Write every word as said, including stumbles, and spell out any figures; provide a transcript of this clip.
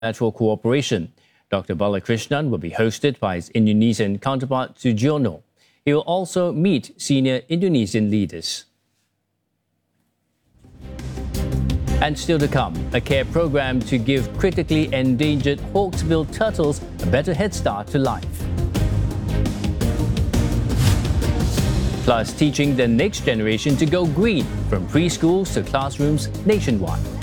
Bilateral cooperation. Doctor Balakrishnan will be hosted by his Indonesian counterpart Sugiono. He will also meet senior Indonesian leaders. And still to come, a care program to give critically endangered hawksbill turtles a better head start to life. Plus, teaching the next generation to go green from preschools to classrooms nationwide.